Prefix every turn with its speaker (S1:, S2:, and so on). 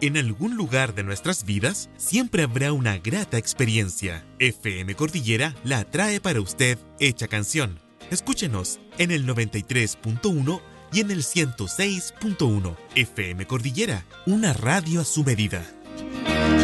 S1: En algún lugar de nuestras vidas siempre habrá una grata experiencia. FM Cordillera la trae para usted hecha canción. Escúchenos en el 93.1 y en el 106.1. FM Cordillera, una radio a su medida.